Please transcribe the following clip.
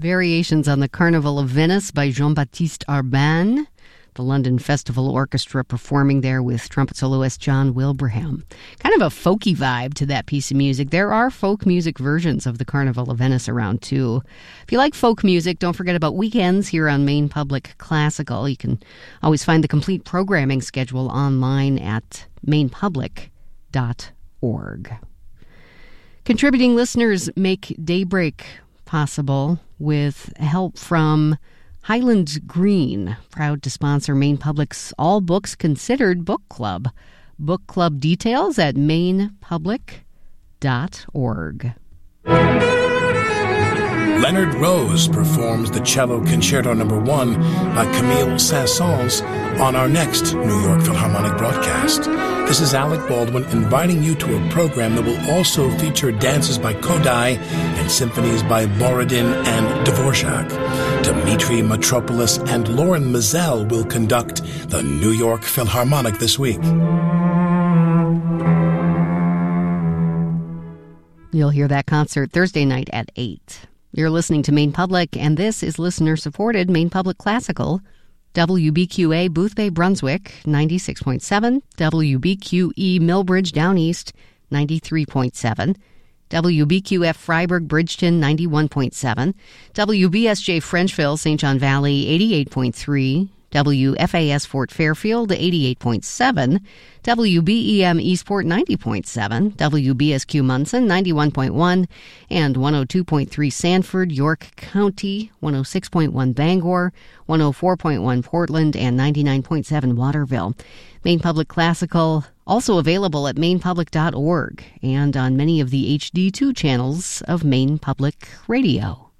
Variations on the Carnival of Venice by Jean-Baptiste Arban. The London Festival Orchestra performing there with trumpet soloist John Wilbraham. Kind of a folky vibe to that piece of music. There are folk music versions of the Carnival of Venice around, too. If you like folk music, don't forget about weekends here on Maine Public Classical. You can always find the complete programming schedule online at mainepublic.org. Contributing listeners make Daybreak possible with help from Highland Green, proud to sponsor Maine Public's All Books Considered Book Club. Book club details at mainepublic.org. Leonard Rose performs the Cello Concerto No. 1 by Camille Saint-Saëns on our next New York Philharmonic broadcast. This is Alec Baldwin inviting you to a program that will also feature dances by Kodály and symphonies by Borodin and Dvorak. Dmitri Metropolis and Lauren Mazel will conduct the New York Philharmonic this week. You'll hear that concert Thursday night at 8. You're listening to Maine Public, and this is listener-supported Maine Public Classical. WBQA Boothbay, Brunswick, 96.7. WBQE Millbridge, Down East, 93.7. WBQF Freiburg, Bridgeton, 91.7. WBSJ Frenchville, St. John Valley, 88.3. WFAS Fort Fairfield, 88.7. WBEM Eastport, 90.7. WBSQ Munson, 91.1. And 102.3 Sanford, York County, 106.1 Bangor, 104.1 Portland, and 99.7 Waterville. Maine Public Classical, also available at mainepublic.org and on many of the HD2 channels of Maine Public Radio.